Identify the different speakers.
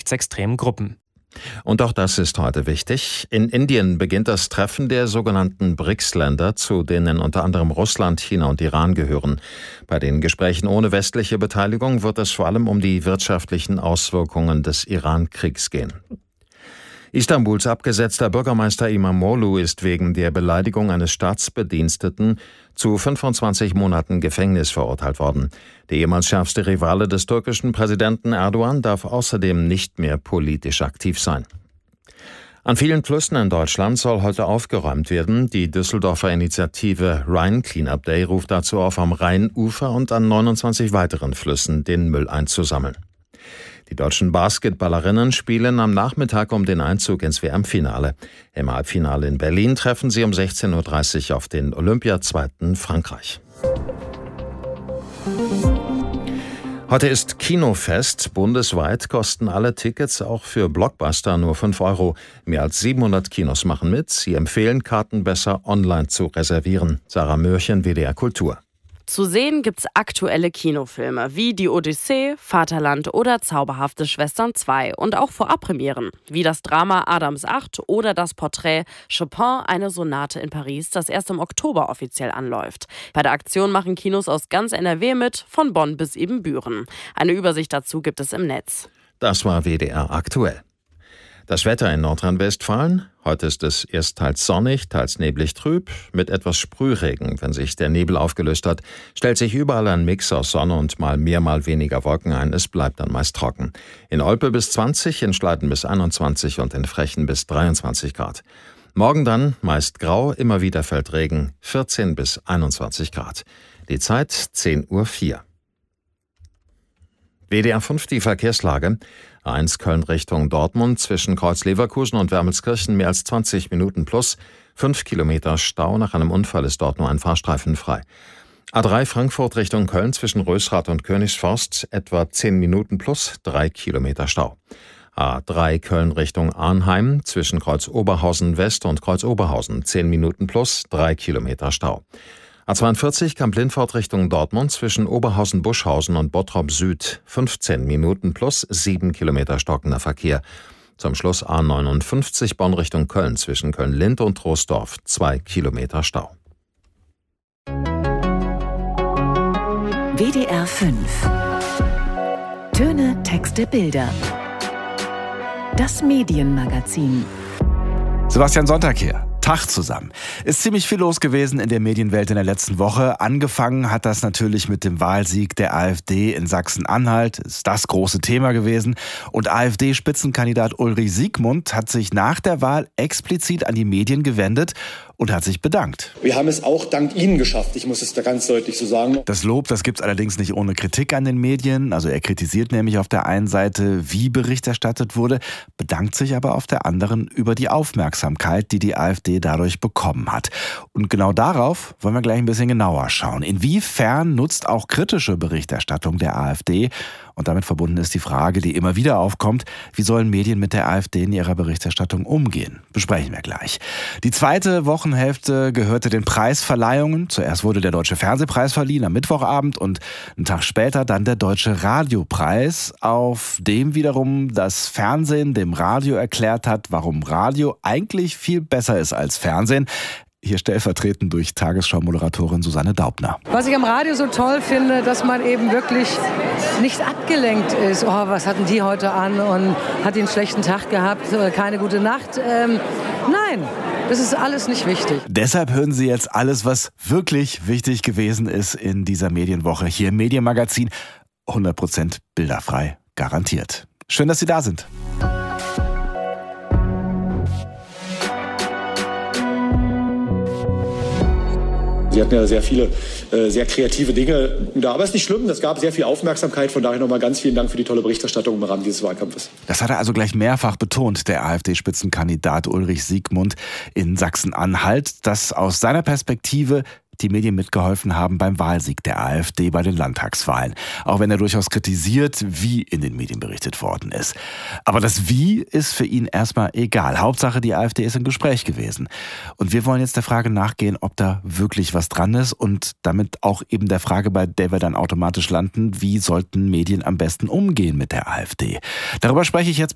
Speaker 1: rechtsextremen Gruppen.
Speaker 2: Und auch das ist heute wichtig. In Indien beginnt das Treffen der sogenannten BRICS-Länder, zu denen unter anderem Russland, China und Iran gehören. Bei den Gesprächen ohne westliche Beteiligung wird es vor allem um die wirtschaftlichen Auswirkungen des Iran-Kriegs gehen. Istanbuls abgesetzter Bürgermeister İmamoğlu ist wegen der Beleidigung eines Staatsbediensteten zu 25 Monaten Gefängnis verurteilt worden. Der ehemals schärfste Rivale des türkischen Präsidenten Erdogan darf außerdem nicht mehr politisch aktiv sein. An vielen Flüssen in Deutschland soll heute aufgeräumt werden. Die Düsseldorfer Initiative Rhine Cleanup Day ruft dazu auf, am Rheinufer und an 29 weiteren Flüssen den Müll einzusammeln. Die deutschen Basketballerinnen spielen am Nachmittag um den Einzug ins WM-Finale. Im Halbfinale in Berlin treffen sie um 16:30 Uhr auf den Olympiazweiten Frankreich. Heute ist Kinofest. Bundesweit kosten alle Tickets auch für Blockbuster nur 5 Euro. Mehr als 700 Kinos machen mit. Sie empfehlen, Karten besser online zu reservieren. Sarah Mörchen, WDR Kultur.
Speaker 3: Zu sehen gibt's aktuelle Kinofilme wie Die Odyssee, Vaterland oder Zauberhafte Schwestern 2 und auch Vorabpremieren, wie das Drama Adams 8 oder das Porträt Chopin, eine Sonate in Paris, das erst im Oktober offiziell anläuft. Bei der Aktion machen Kinos aus ganz NRW mit, von Bonn bis Ebenbüren. Eine Übersicht dazu gibt es im Netz.
Speaker 2: Das war WDR aktuell. Das Wetter in Nordrhein-Westfalen. Heute ist es erst teils sonnig, teils neblig trüb, mit etwas Sprühregen. Wenn sich der Nebel aufgelöst hat, stellt sich überall ein Mix aus Sonne und mal mehr, mal weniger Wolken ein. Es bleibt dann meist trocken. In Olpe bis 20, in Schleiden bis 21 und in Frechen bis 23 Grad. Morgen dann meist grau, immer wieder fällt Regen, 14 bis 21 Grad. Die Zeit 10:04 Uhr. WDR 5, die Verkehrslage. A1 Köln Richtung Dortmund zwischen Kreuz Leverkusen und Wermelskirchen mehr als 20 Minuten plus. 5 Kilometer Stau. Nach einem Unfall ist dort nur ein Fahrstreifen frei. A3 Frankfurt Richtung Köln zwischen Rösrath und Königsforst etwa 10 Minuten plus 3 Kilometer Stau. A3 Köln Richtung Arnheim zwischen Kreuz Oberhausen West und Kreuz Oberhausen 10 Minuten plus 3 Kilometer Stau. A42 Kamp-Lindfort Richtung Dortmund zwischen Oberhausen-Buschhausen und Bottrop Süd 15 Minuten plus 7 Kilometer stockender Verkehr. Zum Schluss A59 Bonn Richtung Köln zwischen Köln-Lind und Troisdorf 2 Kilometer Stau.
Speaker 4: WDR 5 Töne, Texte, Bilder. Das Medienmagazin.
Speaker 5: Sebastian Sonntag hier. Tag zusammen. Ist ziemlich viel los gewesen in der Medienwelt in der letzten Woche. Angefangen hat das natürlich mit dem Wahlsieg der AfD in Sachsen-Anhalt. Ist das große Thema gewesen. Und AfD-Spitzenkandidat Ulrich Siegmund hat sich nach der Wahl explizit an die Medien gewendet und hat sich bedankt.
Speaker 6: Wir haben es auch dank Ihnen geschafft, ich muss es da ganz deutlich so sagen.
Speaker 5: Das Lob, das gibt's allerdings nicht ohne Kritik an den Medien. Also er kritisiert nämlich auf der einen Seite, wie Bericht erstattet wurde, bedankt sich aber auf der anderen über die Aufmerksamkeit, die die AfD dadurch bekommen hat. Und genau darauf wollen wir gleich ein bisschen genauer schauen. Inwiefern nutzt auch kritische Berichterstattung der AfD? Und damit verbunden ist die Frage, die immer wieder aufkommt, wie sollen Medien mit der AfD in ihrer Berichterstattung umgehen? Besprechen wir gleich. Die zweite Wochenhälfte gehörte den Preisverleihungen. Zuerst wurde der Deutsche Fernsehpreis verliehen am Mittwochabend und einen Tag später dann der Deutsche Radiopreis, auf dem wiederum das Fernsehen dem Radio erklärt hat, warum Radio eigentlich viel besser ist als Fernsehen. Hier stellvertretend durch Tagesschau-Moderatorin Susanne Daubner.
Speaker 7: Was ich am Radio so toll finde, dass man eben wirklich nicht abgelenkt ist. Oh, was hatten die heute an und hat die einen schlechten Tag gehabt, keine gute Nacht. Nein, das ist alles nicht wichtig.
Speaker 5: Deshalb hören Sie jetzt alles, was wirklich wichtig gewesen ist in dieser Medienwoche hier im Medienmagazin. 100% bilderfrei, garantiert. Schön, dass Sie da sind.
Speaker 6: Sie hatten ja sehr viele, sehr kreative Dinge da. Aber es ist nicht schlimm, es gab sehr viel Aufmerksamkeit. Von daher nochmal ganz vielen Dank für die tolle Berichterstattung im Rahmen dieses Wahlkampfes.
Speaker 5: Das hat er also gleich mehrfach betont, der AfD-Spitzenkandidat Ulrich Siegmund in Sachsen-Anhalt, dass aus seiner Perspektive die Medien mitgeholfen haben beim Wahlsieg der AfD bei den Landtagswahlen. Auch wenn er durchaus kritisiert, wie in den Medien berichtet worden ist. Aber das Wie ist für ihn erstmal egal. Hauptsache, die AfD ist im Gespräch gewesen. Und wir wollen jetzt der Frage nachgehen, ob da wirklich was dran ist und damit auch eben der Frage, bei der wir dann automatisch landen, wie sollten Medien am besten umgehen mit der AfD? Darüber spreche ich jetzt